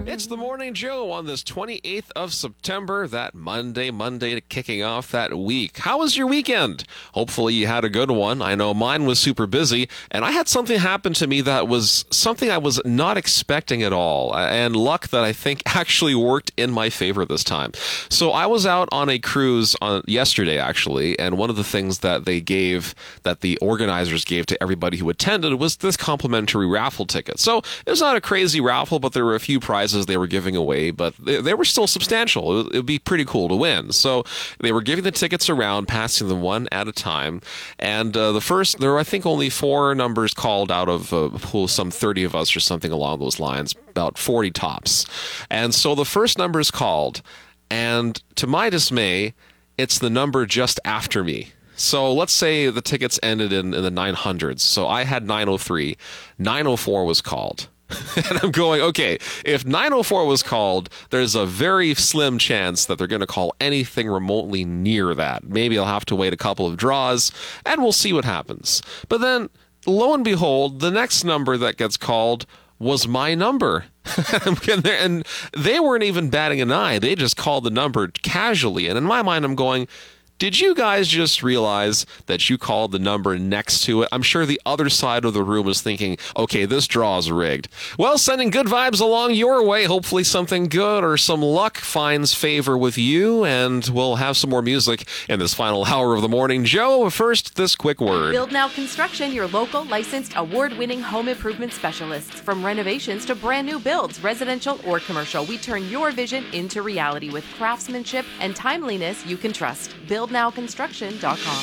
It's the Morning Joe on this 28th of September, that Monday kicking off that week. How was your weekend? Hopefully you had a good one. I know mine was super busy, and I had something happen to me that was something I was not expecting at all, and luck that I think actually worked in my favor this time. So I was out on a cruise yesterday, actually, and one of the things that the organizers gave to everybody who attended was this complimentary raffle ticket. So it was not a crazy raffle, but there were a few prizes they were giving away, but they were still substantial. It would be pretty cool to win. So they were giving the tickets around, passing them one at a time. And there were, I think, only 4 numbers called out of a pool of some 30 of us or something along those lines, about 40 tops. And so the first number is called, and to my dismay, it's the number just after me. So let's say the tickets ended in the 900s. So I had 903. 904 was called. And I'm going, okay, if 904 was called, there's a very slim chance that they're going to call anything remotely near that. Maybe I'll have to wait a couple of draws, and we'll see what happens. But then, lo and behold, the next number that gets called was my number. And they weren't even batting an eye. They just called the number casually. And in my mind, I'm going, did you guys just realize that you called the number next to it? I'm sure the other side of the room is thinking, okay, this draw is rigged. Well, sending good vibes along your way. Hopefully something good or some luck finds favor with you, and we'll have some more music in this final hour of the Morning Joe. But first, this quick word. Build Now Construction, your local licensed award-winning home improvement specialists. From renovations to brand new builds, residential or commercial, we turn your vision into reality with craftsmanship and timeliness you can trust. BuildNowConstruction.com.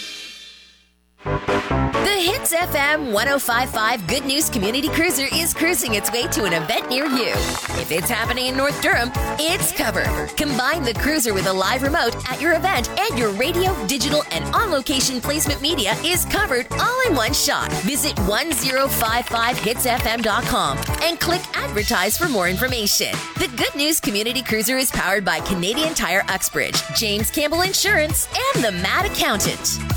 The Hits FM 105.5 Good News Community Cruiser is cruising its way to an event near you. If it's happening in North Durham, it's covered. Combine the cruiser with a live remote at your event, and your radio, digital, and on-location placement media is covered all in one shot. Visit 1055hitsfm.com and click Advertise for more information. The Good News Community Cruiser is powered by Canadian Tire Uxbridge, James Campbell Insurance, and the Mad Accountant.